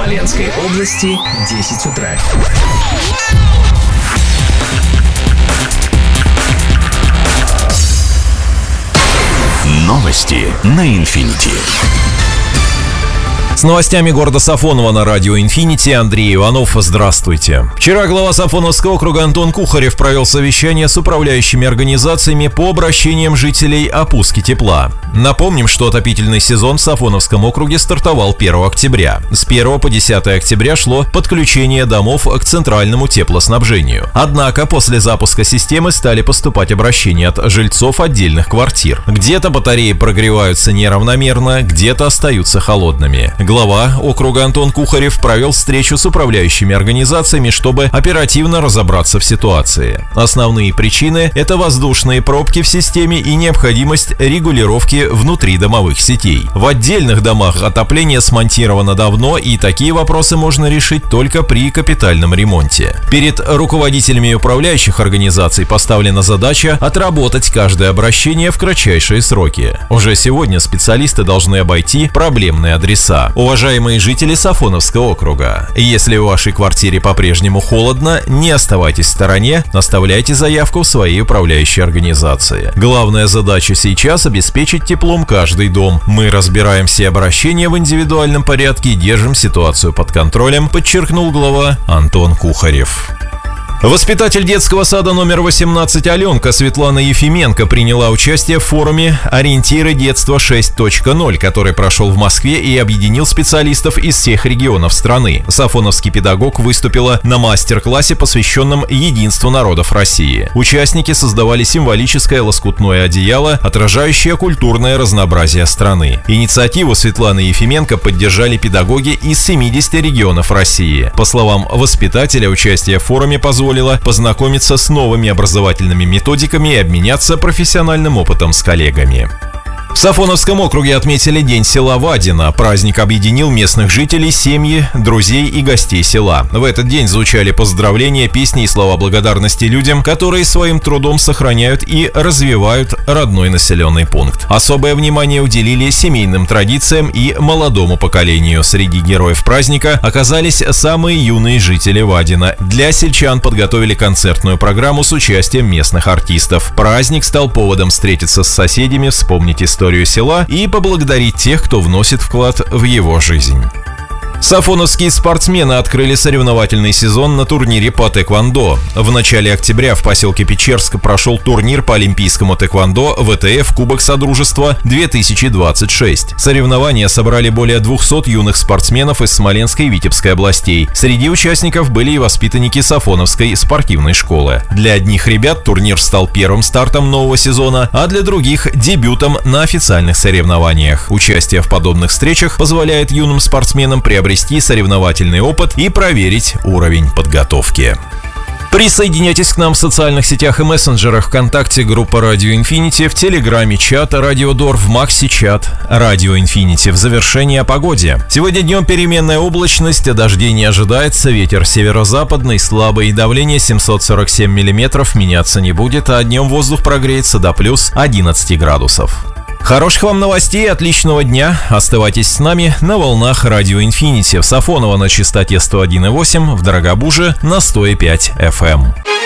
Смоленской области 10 утра. Новости на Инфинити. С новостями города Сафоново на радио «Инфинити» Андрей Иванов. Здравствуйте. Вчера глава Сафоновского округа Антон Кухарев провел совещание с управляющими организациями по обращениям жителей о пуске тепла. Напомним, что отопительный сезон в Сафоновском округе стартовал 1 октября. С 1 по 10 октября шло подключение домов к центральному теплоснабжению. Однако после запуска системы стали поступать обращения от жильцов отдельных квартир. Где-то батареи прогреваются неравномерно, где-то остаются холодными. Глава округа Антон Кухарев провел встречу с управляющими организациями, чтобы оперативно разобраться в ситуации. Основные причины – это воздушные пробки в системе и необходимость регулировки внутридомовых сетей. В отдельных домах отопление смонтировано давно, и такие вопросы можно решить только при капитальном ремонте. Перед руководителями управляющих организаций поставлена задача отработать каждое обращение в кратчайшие сроки. Уже сегодня специалисты должны обойти проблемные адреса. Уважаемые жители Сафоновского округа, если в вашей квартире по-прежнему холодно, не оставайтесь в стороне, оставляйте заявку в своей управляющей организации. Главная задача сейчас – обеспечить теплом каждый дом. Мы разбираем все обращения в индивидуальном порядке и держим ситуацию под контролем, подчеркнул глава Антон Кухарев. Воспитатель детского сада номер 18 Аленка Светлана Ефименко приняла участие в форуме «Ориентиры детства 6.0», который прошел в Москве и объединил специалистов из всех регионов страны. Сафоновский педагог выступила на мастер-классе, посвященном единству народов России. Участники создавали символическое лоскутное одеяло, отражающее культурное разнообразие страны. Инициативу Светланы Ефименко поддержали педагоги из 70 регионов России. По словам воспитателя, участие в форуме позволило познакомиться с новыми образовательными методиками и обменяться профессиональным опытом с коллегами. В Сафоновском округе отметили День села Вадино. Праздник объединил местных жителей, семьи, друзей и гостей села. В этот день звучали поздравления, песни и слова благодарности людям, которые своим трудом сохраняют и развивают родной населенный пункт. Особое внимание уделили семейным традициям и молодому поколению. Среди героев праздника оказались самые юные жители Вадино. Для сельчан подготовили концертную программу с участием местных артистов. Праздник стал поводом встретиться с соседями, вспомнить историю села и поблагодарить тех, кто вносит вклад в его жизнь. Сафоновские спортсмены открыли соревновательный сезон на турнире по тэквондо. В начале октября в поселке Печерск прошел турнир по олимпийскому тэквондо ВТФ Кубок Содружества 2026. Соревнования собрали более 200 юных спортсменов из Смоленской и Витебской областей. Среди участников были и воспитанники Сафоновской спортивной школы. Для одних ребят турнир стал первым стартом нового сезона, а для других – дебютом на официальных соревнованиях. Участие в подобных встречах позволяет юным спортсменам приобрести соревновательный опыт и проверить уровень подготовки. Присоединяйтесь к нам в социальных сетях и мессенджерах: ВКонтакте, группа Радио Инфинити, в Телеграме чат Радио Дор, в Макси чат Радио Инфинити. В завершении о погоде. Сегодня днем переменная облачность, дождей не ожидается, ветер северо-западный, слабый, давление 747 миллиметров, меняться не будет, а днем воздух прогреется до плюс 11 градусов. Хороших вам новостей, отличного дня. Оставайтесь с нами на волнах Радио Инфинити. В Сафоново на частоте 101,8, в Дорогобуже на 105 FM.